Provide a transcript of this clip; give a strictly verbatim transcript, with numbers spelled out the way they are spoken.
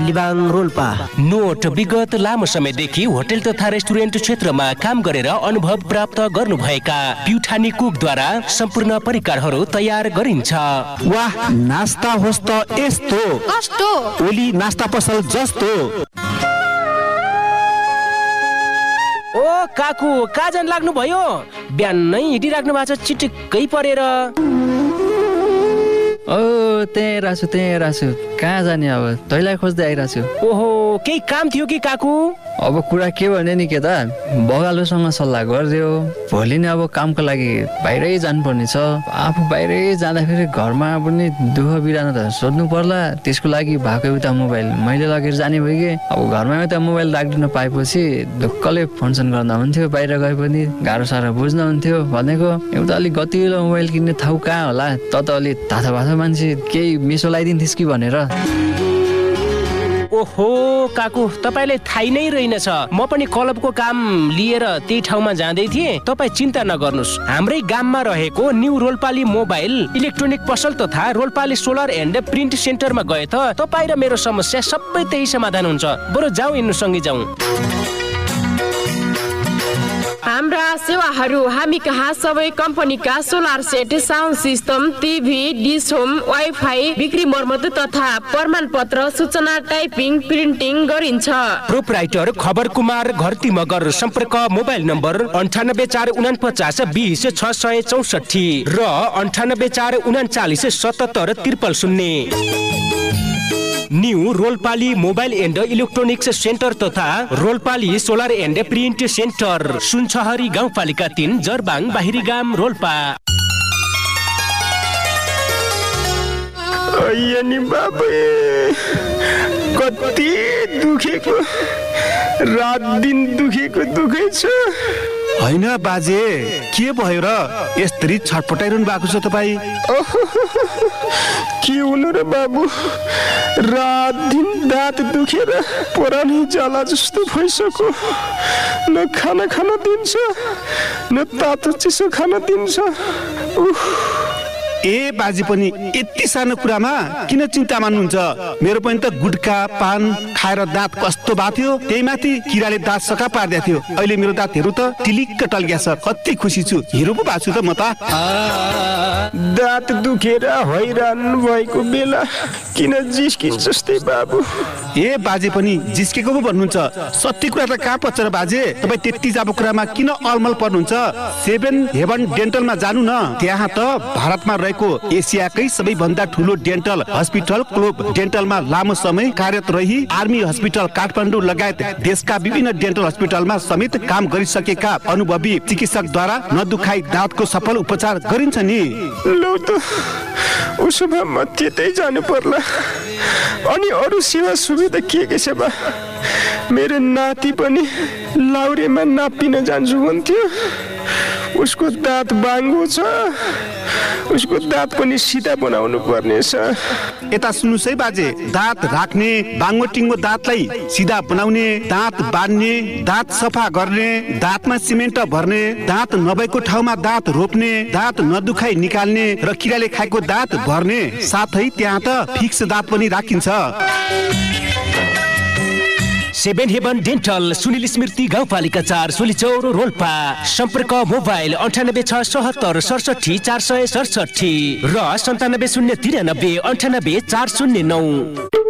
Libang Rolpa. Note विगत लामो समयदेखि होटल तथा रेस्टुरेन्ट क्षेत्रमा काम गरेर अनुभव प्राप्त गर्नुभएका प्युठानी कुकद्वारा सम्पूर्ण परिकारहरू तयार गरिन्छ। वाह, नास्ता होस् त यस्तो कस्तो ओली नास्ता पसल जस्तो। ओ काकु, कहाँ जान लाग्नु भयो? बिहानै हिँडिराख्नु भएको छ चिटिक्कै परेर। ओ त्यहीँ राछु त्यहीँ राछु, कहाँ जाने अब, तैँलाई खोज्दै आइरहेको छु। ओहो, केही काम थियो कि काकु? अब कुरा के भने नि के त, बगालोसँग सल्लाह गरिदियो, भोलि नै अब कामको लागि बाहिरै जानुपर्ने छ। आफू बाहिरै जाँदाखेरि घरमा पनि दुःख बिरानो त सोध्नु पर्ला, त्यसको लागि भएको उता मोबाइल मैले लगेर जाने भयो कि। अब घरमा उता मोबाइल राखिदिन पाएपछि ढुक्कले फोनसोन गर्दा हुन्थ्यो, बाहिर गए पनि गाह्रो साह्रो बुझ्न हुन्थ्यो भनेको। एउटा अलिक गतिलो मोबाइल किन्ने ठाउँ कहाँ होला, त त अलिक थाहा भाषा मान्छे केही मिसो लगाइदिन्थिस् कि भनेर। ओहो काकु, तपाईँले थाहै नै रहेनछ, म पनि क्लबको काम लिएर त्यही ठाउँमा जाँदै थिएँ। तपाईँ चिन्ता नगर्नुहोस्, हाम्रै गाममा रहेको न्यू रोल्पाली मोबाइल इलेक्ट्रोनिक पसल तथा रोल्पाली सोलर एन्ड प्रिन्ट सेन्टरमा गए त तपाईँ र मेरो समस्या सबै त्यही समाधान हुन्छ। बरु जाउँ, हिँड्नु सँगै जाउँ। हाम्रा सेवाहरू हामी कहाँ सबै कम्पनीका solar set, sound system, TV, dish home, wifi, बिक्री मर्मत तथा प्रमाणपत्र, सूचना टाइपिङ, प्रिन्टिङ गरिन्छ। प्रोपराइटर खबर कुमार घरती मगर। सम्पर्क मोबाइल नम्बर अन्ठानब्बे चार उनपचास बिस छ सय चौसठी र अन्ठानब्बे चार उन्चालिस सतहत्तर त्रिपल शून्य। New रोल्पाली mobile and electronics centre तथा रोल्पाली सोलर एन्ड प्रिन्ट सेन्टर, सुनछहरी गाउँपालिका तीन, जरबाङ बाहिरी गाम रोल्पा। नि बाबे कति दुखेको, रात दिन दुखेको दुखै छ। होइन बाजे, के भयो र यस्तरी छटपटाइरहनु भएको छ तपाईँ? के हुनु र बाबु, रात दिन दाँत दुखेर पुरानै जाला जस्तो भइसक्यो। न खाना खान दिन्छ, न तातो चिसो खान दिन्छ। ए बाजे पनि यति सानो कुरामा किन चिन्ता मान्नुहुन्छ? मेरो पनि त गुटखा पान खाएर दाँत कस्तो भएको थियो, त्यही माथि किराले दाँत सका पारिदिएको थियो। अहिले मेरो दाँतहरू त टिलिक्क टल्किया छ, कति खुसी छु। हिरो पो भएको छु त म त। दाँत दुखेर हैरान भएको बेला किन जिस्किन्छ जस्तै बाबु? ए बाजे पनि जिस्केको पो भन्नुहुन्छ? सत्य कुरा त कहाँ पर्छ र बाजे? तपाईँ त्यति जाबो कुरामा किन अलमल पर्नुहुन्छ? सेभेन हेभन डेन्टलमा जानु न, त्यहाँ त भारतमा रहेको एसियाकै सबैभन्दा ठुलो डेन्टल हस्पिटल क्लोब डेन्टलमा लामो समय कार्यरत रही आर्मी हस्पिटल काठमाडौँ लगायत देशका विभिन्न डेन्टल हस्पिटलमा समेत काम गरिसकेका अनुभवी चिकित्सकद्वारा नदुखाई दाँतको सफल उपचार गरिन्छ नि। लौ त उसो भए म त्यतै जानु पर्ला। अनि अरू सेवा सुविधा के के छ बा? मेरो नाति पनि लाउरेमा नापिन जान्छु भन्थ्यो, उसको दाँत बाङ्गो छ, उसको दाँत पनि सिधा बनाउनु पर्नेछ। यता सुन्नुहोस् है बाजे, दाँत राख्ने, बाङ्गो टिङ्गो दाँतलाई सिधा बनाउने, दाँत बाँध्ने, दाँत सफा गर्ने, दाँतमा सिमेन्ट भर्ने, दाँत नभएको ठाउँमा दाँत रोप्ने, दाँत नदुखाई निकाल्ने र किराले खाएको दाँत भर्ने, साथै त्यहाँ त फिक्स दाँत पनि राखिन्छ। सेभेन हेभन डेन्टल, सुनिल स्मृति गाउँपालिका चार, सोलीचौर रोल्पा। सम्पर्क मोबाइल अन्ठानब्बे छ सतहत्तर सडसठी चार सय सडसठी र सन्तानब्बे शून्य तिरानब्बे अन्ठानब्बे चार शून्य नौ।